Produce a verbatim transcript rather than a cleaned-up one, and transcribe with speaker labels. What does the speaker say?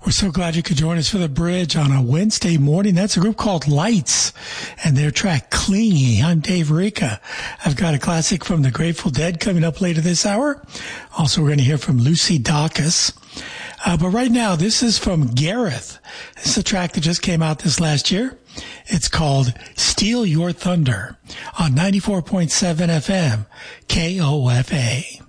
Speaker 1: We're so glad you could join us for The Bridge on a Wednesday morning. That's a group called Lights and their track Clingy. I'm Dave Rica. I've got a classic from the Grateful Dead coming up later this hour. Also, we're going to hear from Lucy Dacus. Uh, but right now, this is from Gareth. This is a track that just came out this last year. It's called Steal Your Thunder on ninety-four point seven F M K O F A.